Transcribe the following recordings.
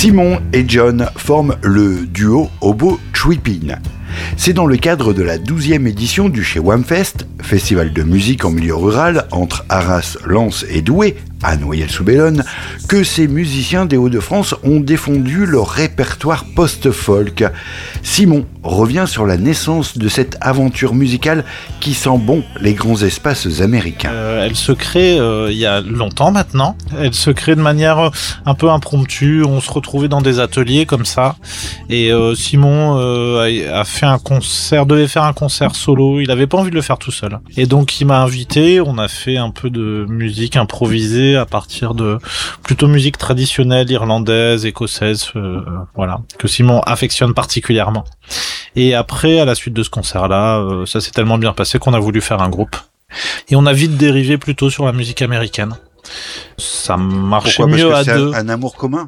Simon et John forment le duo Hobo Trippin'. C'est dans le cadre de la 12e édition du Chewamfest, festival de musique en milieu rural entre Arras, Lens et Douai, à Noyelles-sous-Bellone, que ces musiciens des Hauts-de-France ont défendu leur répertoire post-folk. Simon revient sur la naissance de cette aventure musicale qui sent bon les grands espaces américains. Elle se crée il y a longtemps maintenant. Elle se crée de manière un peu impromptue. On se retrouvait dans des ateliers comme ça. Et Simon devait faire un concert solo. Il avait pas envie de le faire tout seul. Et donc il m'a invité. On a fait un peu de musique improvisée à partir de plutôt musique traditionnelle irlandaise, écossaise, voilà, que Simon affectionne particulièrement. Et après, à la suite de ce concert-là, ça s'est tellement bien passé qu'on a voulu faire un groupe. Et on a vite dérivé plutôt sur la musique américaine. Ça marchait mieux à deux. Un amour commun.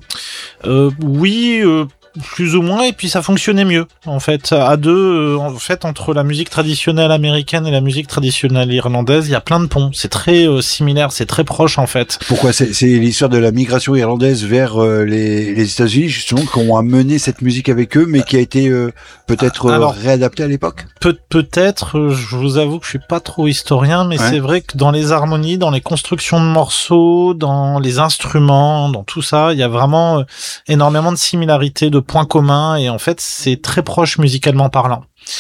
Oui. Plus ou moins, et puis ça fonctionnait mieux en fait à deux. En fait, entre la musique traditionnelle américaine et la musique traditionnelle irlandaise, il y a plein de ponts. C'est très similaire, c'est très proche en fait. Pourquoi? C'est l'histoire de la migration irlandaise vers les États-Unis justement qui ont amené cette musique avec eux, mais qui a été peut-être réadaptée à l'époque. Peut-être. Je vous avoue que je suis pas trop historien, mais c'est vrai que dans les harmonies, dans les constructions de morceaux, dans les instruments, dans tout ça, il y a vraiment énormément de similarités, de points communs, et en fait c'est très proche musicalement parlant.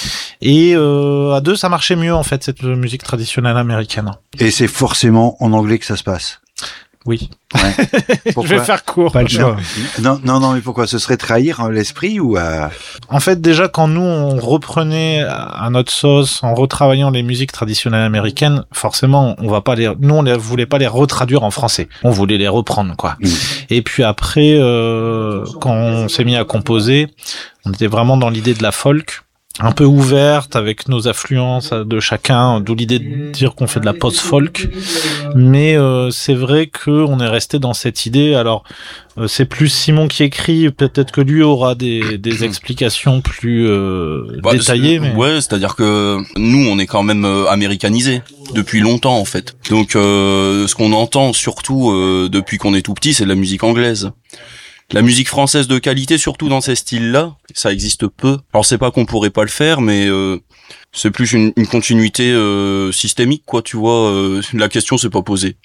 Et à deux ça marchait mieux en fait, cette musique traditionnelle américaine. Et c'est forcément en anglais que ça se passe? Oui. Ouais. Je vais faire court. Pas le choix. Non, mais pourquoi? Ce serait trahir l'esprit ou En fait, déjà, quand nous, on reprenait à notre sauce, en retravaillant les musiques traditionnelles américaines, forcément, on voulait pas les retraduire en français. On voulait les reprendre, quoi. Et puis après, quand on s'est mis à composer, on était vraiment dans l'idée de la folk, un peu ouverte avec nos affluences de chacun, d'où l'idée de dire qu'on fait de la post-folk. Mais c'est vrai qu'on est resté dans cette idée. Alors, c'est plus Simon qui écrit, peut-être que lui aura des explications plus détaillées. Mais... Ouais, c'est-à-dire que nous, on est quand même américanisés depuis longtemps, en fait. Donc, ce qu'on entend surtout depuis qu'on est tout petit, c'est de la musique anglaise. La musique française de qualité, surtout dans ces styles-là, ça existe peu. Alors c'est pas qu'on pourrait pas le faire, mais c'est plus une continuité systémique, quoi, tu vois. La question s'est pas posée.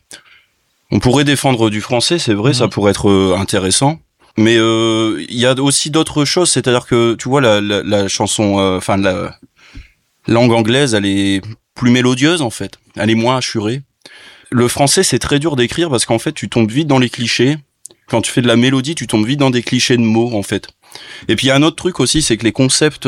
On pourrait défendre du français, c'est vrai, ça pourrait être intéressant. Mais il y a aussi d'autres choses, c'est-à-dire que, tu vois, la chanson, la langue anglaise, elle est plus mélodieuse, en fait. Elle est moins assurée. Le français, c'est très dur d'écrire parce qu'en fait, tu tombes vite dans les clichés. Quand tu fais de la mélodie, tu tombes vite dans des clichés de mots, en fait. Et puis, il y a un autre truc aussi, c'est que les concepts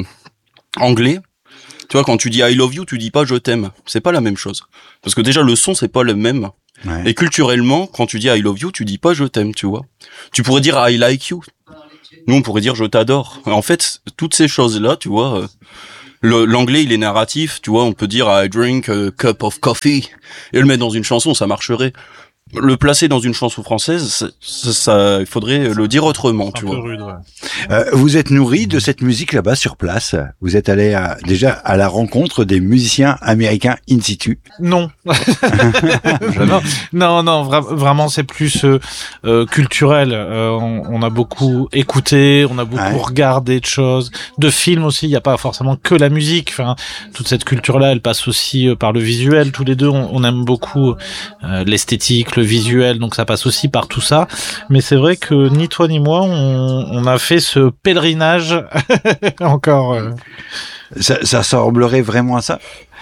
anglais, tu vois, quand tu dis I love you, tu dis pas je t'aime. C'est pas la même chose. Parce que déjà, le son, c'est pas le même. Ouais. Et culturellement, quand tu dis I love you, tu dis pas je t'aime, tu vois. Tu pourrais dire I like you. Nous, on pourrait dire je t'adore. En fait, toutes ces choses-là, tu vois, l'anglais, il est narratif, tu vois, on peut dire I drink a cup of coffee. Et le mettre dans une chanson, ça marcherait. Le placer dans une chanson française, ça, il faudrait le dire autrement, tu vois. Rude, ouais. Vous êtes nourri de cette musique là-bas sur place. Vous êtes allé déjà à la rencontre des musiciens américains in situ. Non. non, vraiment c'est plus culturel. On a beaucoup écouté, on a beaucoup regardé de choses, de films aussi. Il y a pas forcément que la musique. Enfin, toute cette culture-là, elle passe aussi par le visuel. Tous les deux, on aime beaucoup l'esthétique, le visuel, donc ça passe aussi par tout ça. Mais c'est vrai que ni toi ni moi, on a fait ce pèlerinage encore. Ça ressemblerait vraiment à ça?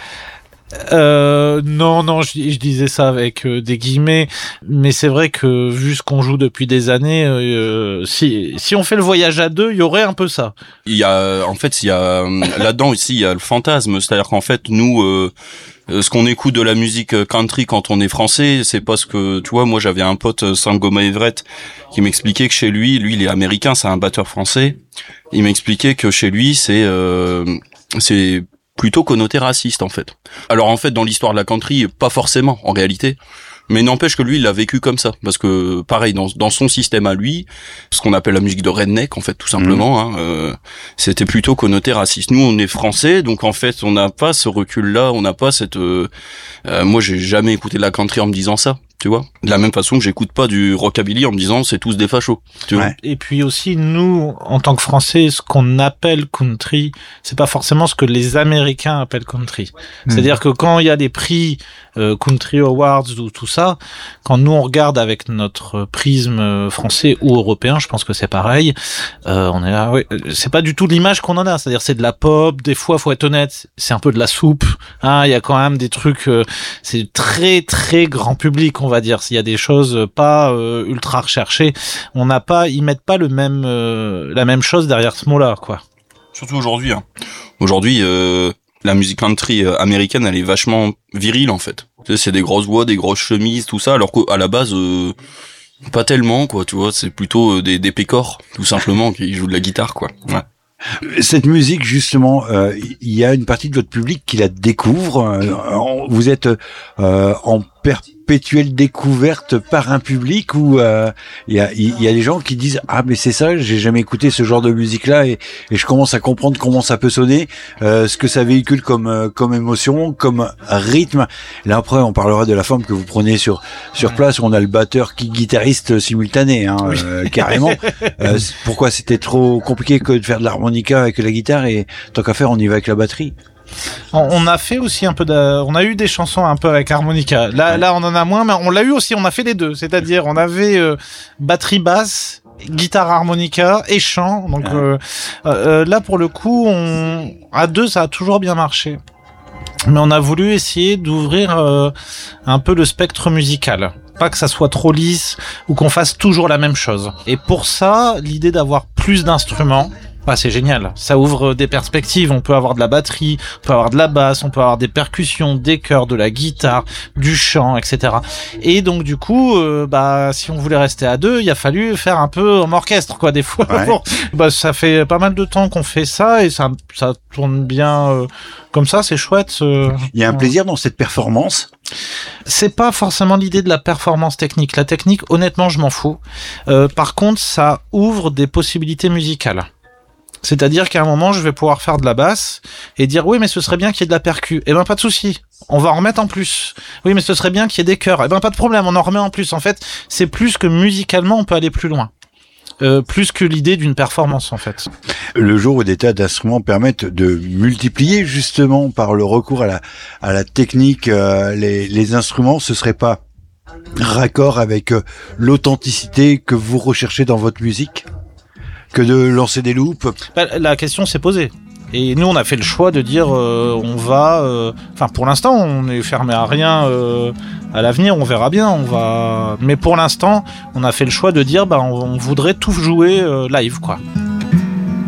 Non, je disais ça avec des guillemets, mais c'est vrai que vu ce qu'on joue depuis des années, si on fait le voyage à deux, il y aurait un peu ça. Il y a là-dedans aussi, il y a le fantasme, c'est-à-dire qu'en fait nous ce qu'on écoute de la musique country quand on est français, c'est parce que, tu vois, moi j'avais un pote, Sangoma Everett, qui m'expliquait que chez lui il est américain, c'est un batteur français. Il m'expliquait que chez lui c'est plutôt connoté raciste, en fait. Alors en fait, dans l'histoire de la country, pas forcément, en réalité. Mais n'empêche que lui, il l'a vécu comme ça. Parce que, pareil, dans son système à lui, ce qu'on appelle la musique de redneck, en fait, tout simplement, c'était plutôt connoté raciste. Nous, on est français, donc en fait, on n'a pas ce recul-là, on n'a pas cette... moi, j'ai jamais écouté de la country en me disant ça. tu vois. De la même façon que j'écoute pas du rockabilly en me disant c'est tous des fachos, tu vois. Et puis aussi, nous, en tant que Français, ce qu'on appelle country, c'est pas forcément ce que les Américains appellent country. C'est-à-dire que quand il y a des prix Country Awards ou tout ça, quand nous on regarde avec notre prisme français ou européen, je pense que c'est pareil, on est là, oui, c'est pas du tout l'image qu'on en a. C'est-à-dire c'est de la pop, des fois, faut être honnête, c'est un peu de la soupe, hein, il y a quand même des trucs, c'est très très grand public, on va dire. S'il y a des choses pas ultra recherchées, ils mettent pas la même chose derrière ce mot-là, quoi. Surtout aujourd'hui. Hein. Aujourd'hui, la musique country américaine, elle est vachement virile en fait. Tu sais, c'est des grosses voix, des grosses chemises, tout ça, alors qu'à la base, pas tellement, quoi. Tu vois, c'est plutôt des pécores, tout simplement, qui jouent de la guitare, quoi. Ouais. Cette musique, justement, il y a une partie de votre public qui la découvre. Vous êtes en perpétuelle découverte par un public où il y a des gens qui disent mais c'est ça, j'ai jamais écouté ce genre de musique là et je commence à comprendre comment ça peut sonner, ce que ça véhicule comme émotion, comme rythme. Là après on parlera de la forme que vous prenez sur place où on a le batteur qui guitariste simultané, hein, carrément. Pourquoi c'était trop compliqué que de faire de l'harmonica avec la guitare et tant qu'à faire on y va avec la batterie? On a fait aussi un peu on a eu des chansons un peu avec harmonica. Là, on en a moins, mais on l'a eu aussi, on a fait les deux. C'est-à-dire, on avait batterie basse, guitare harmonica et chant. Donc là, pour le coup, à deux, ça a toujours bien marché. Mais on a voulu essayer d'ouvrir un peu le spectre musical. Pas que ça soit trop lisse ou qu'on fasse toujours la même chose. Et pour ça, l'idée d'avoir plus d'instruments, c'est génial. Ça ouvre des perspectives. On peut avoir de la batterie, on peut avoir de la basse, on peut avoir des percussions, des chœurs, de la guitare, du chant, etc. Et donc du coup, si on voulait rester à deux, il a fallu faire un peu en orchestre, quoi, des fois. Ouais. Ça fait pas mal de temps qu'on fait ça et ça tourne bien comme ça. C'est chouette. Il y a un plaisir dans cette performance. C'est pas forcément l'idée de la performance technique. La technique, honnêtement, je m'en fous. Par contre, ça ouvre des possibilités musicales. C'est-à-dire qu'à un moment, je vais pouvoir faire de la basse et dire oui, mais ce serait bien qu'il y ait de la percu. Eh ben, pas de souci. On va en remettre en plus. Oui, mais ce serait bien qu'il y ait des chœurs. Eh ben, pas de problème. On en remet en plus. En fait, c'est plus que musicalement, on peut aller plus loin. Plus que l'idée d'une performance, en fait. Le jour où des tas d'instruments permettent de multiplier, justement, par le recours à la technique, les instruments, ce serait pas raccord avec l'authenticité que vous recherchez dans votre musique? Que de lancer des loops? La question s'est posée. Et nous, on a fait le choix de dire, on va... pour l'instant, on est fermé à rien. À l'avenir, on verra bien. Mais pour l'instant, on a fait le choix de dire, on voudrait tout jouer live, quoi.